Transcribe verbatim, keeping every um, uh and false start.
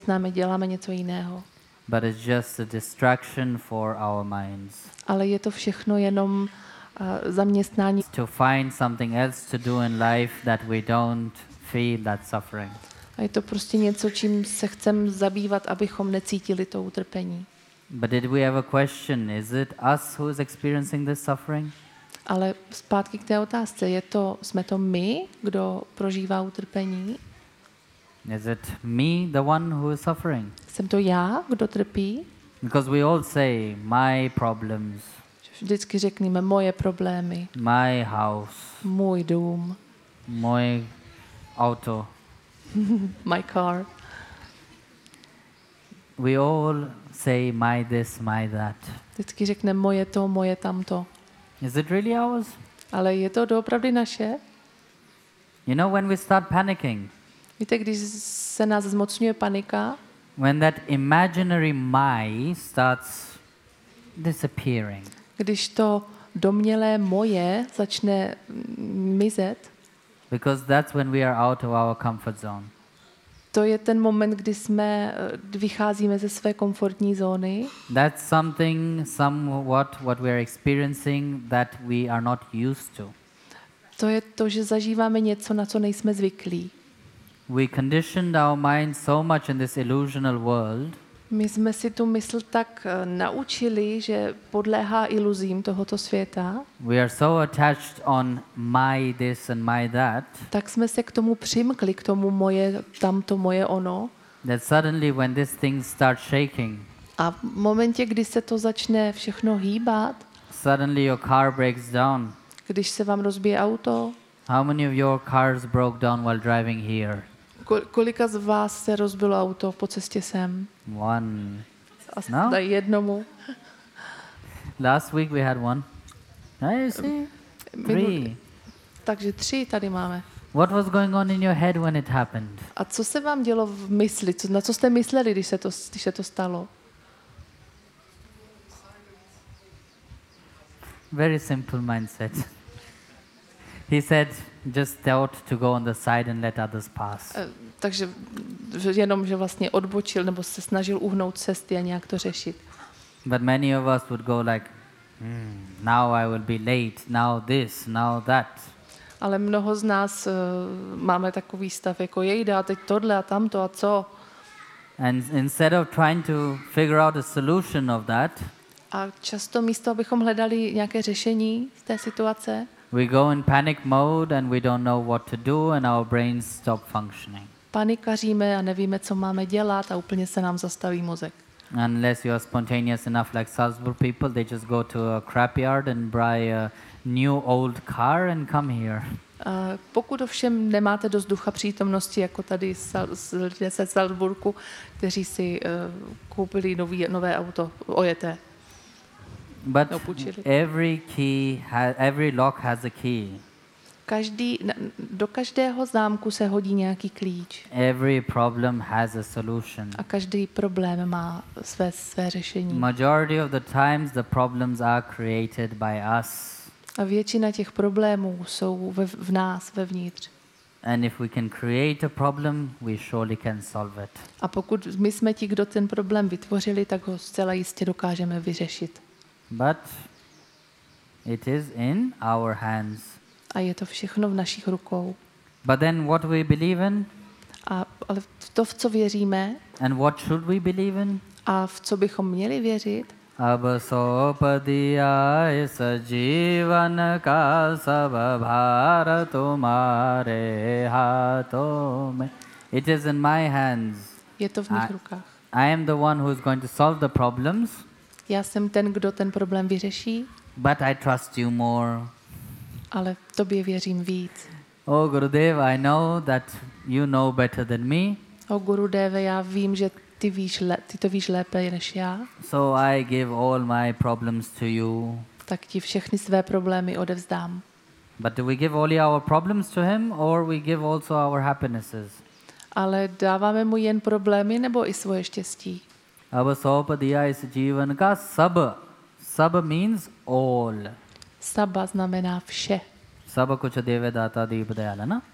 zaměstnáme, děláme něco jiného. But it's just a distraction for our minds. Ale je to všechno jenom uh, zaměstnání. To find something else to do in life that we don't feel that suffering. A je to prostě něco, čím se chceme zabývat, abychom necítili to utrpení. But did we ever question, is it us who is experiencing this suffering? Ale zpátky k té otázce, je to, jsme to my, kdo prožívá utrpení? Is it me, the one who is suffering? Jsem to já, kdo trpí? Because we all say, my problems, Vždycky řekneme moje problémy, my house, můj dům, můj auto. my car. We all say, my this, my that. Vždycky řekneme moje to, moje tamto. Is it really ours? Ale je to doopravdy naše? You know, when we start panicking, Víte, když se nás zmocňuje panika, when that imaginary my starts disappearing, když to domnělé moje začne mizet, because that's when we are out of our comfort zone. to je ten moment, kdy jsme eh, vycházíme ze své komfortní zóny. That's something, somewhat, what we are experiencing that we are not used to. To je to, že zažíváme něco, na co nejsme zvyklí. We conditioned our mind so much in this illusional world My jsme si tu mysl tak eh, naučili, že podléhá iluzím tohoto světa, we are so attached on my this and my that, tak jsme se k tomu přimkli, k tomu moje tamto, moje ono. that suddenly when these things start shaking, A v momentě, kdy se to začne všechno hýbat, suddenly your car breaks down. když se vám rozbije auto, How many of your cars broke down while driving here? kol- kolika z vás se rozbilo auto po cestě sem? One. Asi No. dají jednomu. Last week we had one. Ah, you see? Three. Takže tři tady máme. What was going on in your head when it happened? A co se vám dělo v mysli? Co, na co jste mysleli, když se to, když se to stalo? Very simple mindset. He said, just thought to go on the side and let others pass. Eh, Takže že jenom, že vlastně odbočil nebo se snažil uhnout cesty a nějak to řešit. But many of us would go like, hmm, now I will be late, now this, now that. Ale mnoho z nás uh, máme takový stav, jako jejda, a teď tohle a tamto a co. And instead of trying to figure out a solution of that, A často místo, abychom hledali nějaké řešení z té situace, we go in panic mode and we don't know what to do and our brains stop functioning. panikaříme a nevíme, co máme dělat a úplně se nám zastaví mozek. Unless you are spontaneous enough like Salzburg people, they just go to a scrapyard and buy a new old car and come here. A pokud ovšem nemáte dost ducha přítomnosti, jako tady z- z lidé ze Salzburgu, kteří si uh, koupili nový, nové auto ojeté. But No, půjčili. every key, ha- every lock has a key. Každý, na- do každého zámku se hodí nějaký klíč Every problem has a solution. a každý problém má své, své řešení. Majority of the times the problems are created by us. A většina těch problémů jsou ve, v nás, vevnitř. And if we can create a problem, we surely can solve it. A pokud my jsme ti, kdo ten problém vytvořili, tak ho zcela jistě dokážeme vyřešit. But it is in our hands. A je to všechno v našich rukou. But then what we believe in A, ale v to, v co věříme and what should we believe in? a v co bychom měli věřit, अब सौपदिया इस जीवन का सब भार तुम्हारे हाथों में. It is in my hands. je to v mých A- rukách. I am the one who is going to solve the problems, Já jsem ten, kdo ten problém vyřeší, but I trust you more. ale tobě věřím víc. Oh Gurudev, I know that you know better than me, O Gurudeve, já vím, že ty, víš le, ty to víš lépe než já, so I give all my problems to you. tak ti všechny své problémy odevzdám. But do we give only our problems to him, or we give also our happinesses? Ale dáváme mu jen problémy nebo i svoje štěstí? अब सौंप दिया इस जीवन का सब. सब means all. Saba znamená vše. सब कुछ देवे दाता दीप दयाल है ना.